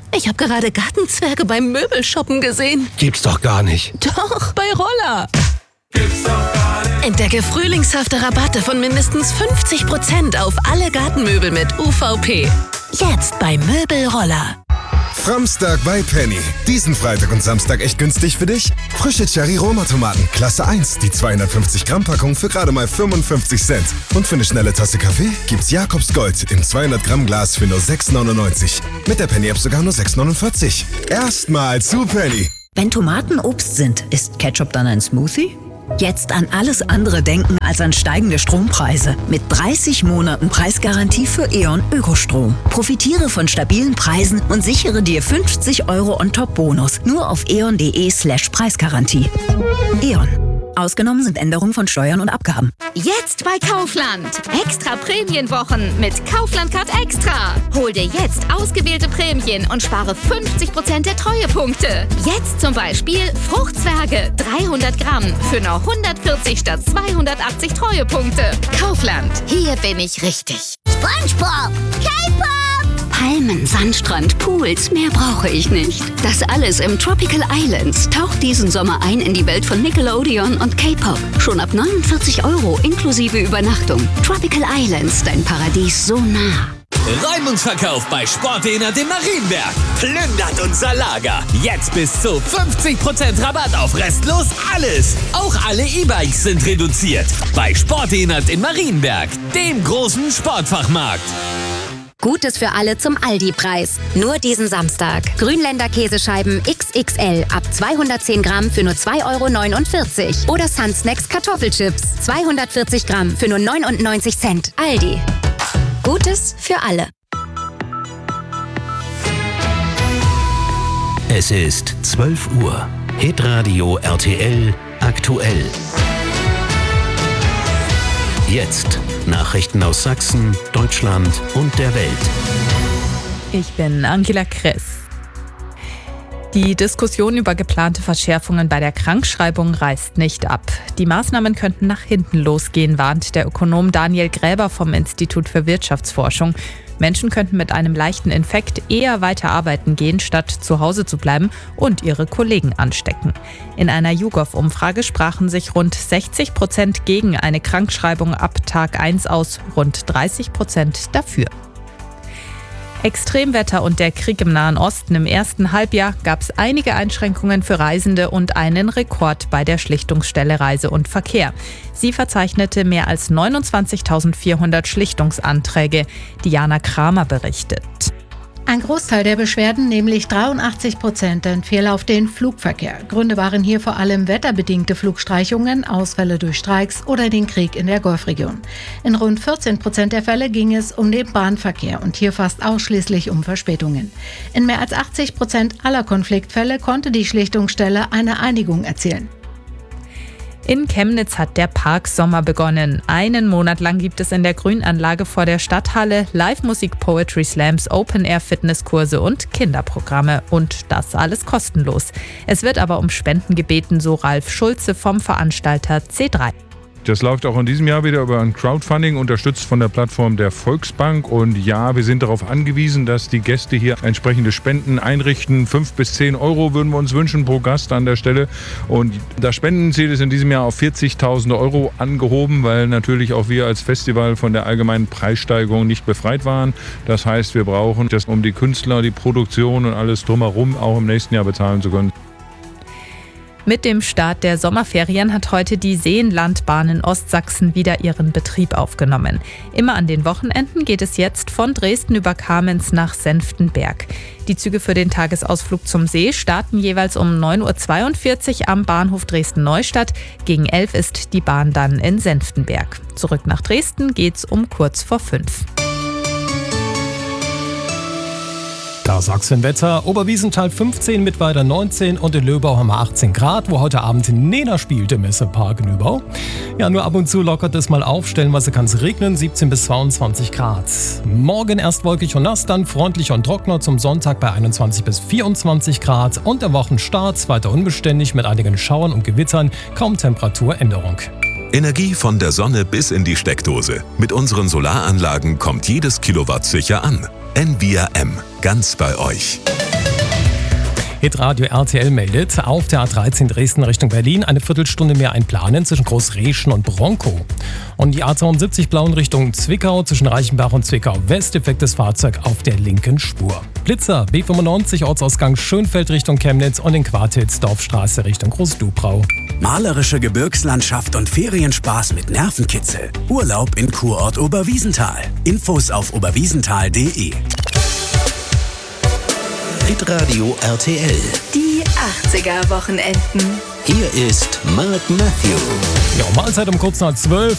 Ich habe gerade Gartenzwerge beim Möbelshoppen gesehen. Gibt's doch gar nicht. Doch, bei Roller. Gibt's doch gar nicht. Entdecke frühlingshafte Rabatte von mindestens 50% auf alle Gartenmöbel mit UVP. Jetzt bei Möbelroller. Framstag bei Penny. Diesen Freitag und Samstag echt günstig für dich? Frische Cherry-Roma-Tomaten, Klasse 1, die 250 Gramm Packung für gerade mal 55 Cent. Und für eine schnelle Tasse Kaffee gibt's Jakobs Gold im 200 Gramm Glas für nur 6,99. Mit der Penny-App sogar nur 6,49. Erstmal zu Penny. Wenn Tomaten Obst sind, ist Ketchup dann ein Smoothie? Jetzt an alles andere denken als an steigende Strompreise. Mit 30 Monaten Preisgarantie für E.ON Ökostrom. Profitiere von stabilen Preisen und sichere dir 50 € on top Bonus. Nur auf eon.de/Preisgarantie. E.ON. Ausgenommen sind Änderungen von Steuern und Abgaben. Jetzt bei Kaufland. Extra Prämienwochen mit Kaufland Card Extra. Hol dir jetzt ausgewählte Prämien und spare 50% der Treuepunkte. Jetzt zum Beispiel Fruchtzwerge 300 Gramm für nur 140 statt 280 Treuepunkte. Kaufland. Hier bin ich richtig. SpongeBob, K-Pop, Palmen, Sandstrand, Pools, mehr brauche ich nicht. Das alles im Tropical Islands. Taucht diesen Sommer ein in die Welt von Nickelodeon und K-Pop. Schon ab 49 € inklusive Übernachtung. Tropical Islands, dein Paradies so nah. Räumungsverkauf bei Sportdenert in Marienberg. Plündert unser Lager. Jetzt bis zu 50% Rabatt auf restlos alles. Auch alle E-Bikes sind reduziert. Bei Sportdenert in Marienberg, dem großen Sportfachmarkt. Gutes für alle zum Aldi-Preis. Nur diesen Samstag. Grünländer Käsescheiben XXL ab 210 Gramm für nur 2,49 € Oder Sun Snacks Kartoffelchips 240 Gramm für nur 99 Cent. Aldi. Gutes für alle. Es ist 12 Uhr. Hitradio RTL aktuell. Jetzt Nachrichten aus Sachsen, Deutschland und der Welt. Ich bin Angela Kress. Die Diskussion über geplante Verschärfungen bei der Krankschreibung reißt nicht ab. Die Maßnahmen könnten nach hinten losgehen, warnt der Ökonom Daniel Gräber vom Institut für Wirtschaftsforschung. Menschen könnten mit einem leichten Infekt eher weiter arbeiten gehen, statt zu Hause zu bleiben und ihre Kollegen anstecken. In einer YouGov-Umfrage sprachen sich rund 60% gegen eine Krankschreibung ab Tag 1 aus, rund 30% dafür. Extremwetter und der Krieg im Nahen Osten. Im ersten Halbjahr gab es einige Einschränkungen für Reisende und einen Rekord bei der Schlichtungsstelle Reise und Verkehr. Sie verzeichnete mehr als 29.400 Schlichtungsanträge. Diana Kramer berichtet. Ein Großteil der Beschwerden, nämlich 83%, entfiel auf den Flugverkehr. Gründe waren hier vor allem wetterbedingte Flugstreichungen, Ausfälle durch Streiks oder den Krieg in der Golfregion. In rund 14% der Fälle ging es um den Bahnverkehr und hier fast ausschließlich um Verspätungen. In mehr als 80% aller Konfliktfälle konnte die Schlichtungsstelle eine Einigung erzielen. In Chemnitz hat der Parksommer begonnen. Einen Monat lang gibt es in der Grünanlage vor der Stadthalle Live-Musik, Poetry Slams, Open-Air-Fitnesskurse und Kinderprogramme. Und das alles kostenlos. Es wird aber um Spenden gebeten, so Ralf Schulze vom Veranstalter C3. Das läuft auch in diesem Jahr wieder über ein Crowdfunding, unterstützt von der Plattform der Volksbank. Und ja, wir sind darauf angewiesen, dass die Gäste hier entsprechende Spenden einrichten. 5 bis 10 € würden wir uns wünschen pro Gast an der Stelle. Und das Spendenziel ist in diesem Jahr auf 40.000 € angehoben, weil natürlich auch wir als Festival von der allgemeinen Preissteigerung nicht befreit waren. Das heißt, wir brauchen das, um die Künstler, die Produktion und alles drumherum auch im nächsten Jahr bezahlen zu können. Mit dem Start der Sommerferien hat heute die Seenlandbahn in Ostsachsen wieder ihren Betrieb aufgenommen. Immer an den Wochenenden geht es jetzt von Dresden über Kamenz nach Senftenberg. Die Züge für den Tagesausflug zum See starten jeweils um 9:42 Uhr am Bahnhof Dresden-Neustadt. Gegen 11 ist die Bahn dann in Senftenberg. Zurück nach Dresden geht's um kurz vor 5. Das Sachsenwetter. Oberwiesenthal 15, Mittweida 19 und in Löbau haben wir 18 Grad, wo heute Abend Nena spielt im Messepark in Löbau. Ja, nur ab und zu lockert es mal auf, stellenweise kann es regnen, 17 bis 22 Grad. Morgen erst wolkig und nass, dann freundlich und trockener, zum Sonntag bei 21 bis 24 Grad und der Wochenstart weiter unbeständig mit einigen Schauern und Gewittern, kaum Temperaturänderung. Energie von der Sonne bis in die Steckdose. Mit unseren Solaranlagen kommt jedes Kilowatt sicher an. NVIA-M. Ganz bei euch. Hitradio RTL meldet, auf der A13 Dresden Richtung Berlin eine Viertelstunde mehr einplanen zwischen Großreschen und Bronkow. Und die A72 Blauen Richtung Zwickau zwischen Reichenbach und Zwickau West, defektes Fahrzeug auf der linken Spur. Blitzer, B95 Ortsausgang Schönfeld Richtung Chemnitz und in Quartitz Dorfstraße Richtung Großdubrau. Malerische Gebirgslandschaft und Ferienspaß mit Nervenkitzel. Urlaub in Kurort Oberwiesenthal. Infos auf oberwiesenthal.de. Hitradio RTL. Die 80er Wochenenden. Hier ist Mark Matthew. Ja, Mahlzeit um kurz nach 12.